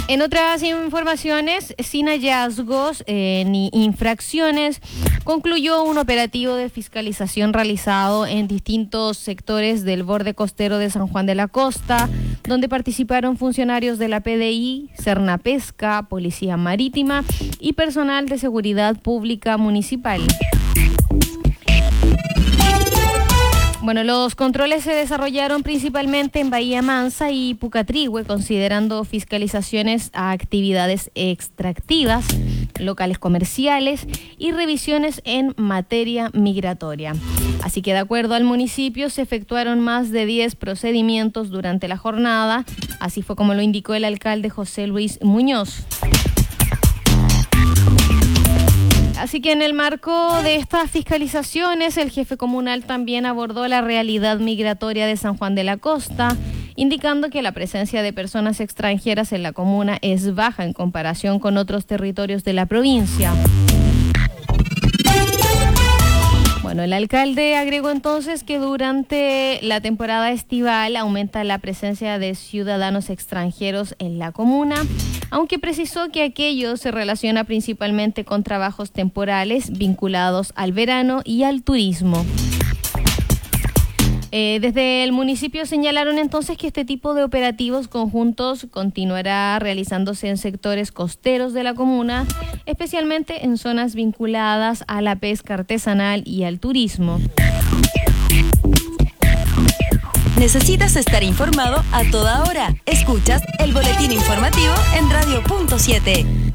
En otras informaciones, sin hallazgos ni infracciones, concluyó un operativo de fiscalización realizado en distintos sectores del borde costero de San Juan de la Costa, donde participaron funcionarios de la PDI, Cernapesca, Policía Marítima y personal de seguridad pública municipal. Bueno, los controles se desarrollaron principalmente en Bahía Mansa y Pucatrihue, considerando fiscalizaciones a actividades extractivas, locales comerciales y revisiones en materia migratoria. Así que, de acuerdo al municipio, se efectuaron más de 10 procedimientos durante la jornada. Así fue como lo indicó el alcalde José Luis Muñoz. Así que en el marco de estas fiscalizaciones, el jefe comunal también abordó la realidad migratoria de San Juan de la Costa, indicando que la presencia de personas extranjeras en la comuna es baja en comparación con otros territorios de la provincia. Bueno, el alcalde agregó entonces que durante la temporada estival aumenta la presencia de ciudadanos extranjeros en la comuna, aunque precisó que aquello se relaciona principalmente con trabajos temporales vinculados al verano y al turismo. Desde el municipio señalaron entonces que este tipo de operativos conjuntos continuará realizándose en sectores costeros de la comuna, especialmente en zonas vinculadas a la pesca artesanal y al turismo. ¿Necesitas estar informado a toda hora? Escuchas el boletín informativo en Radio Punto 7.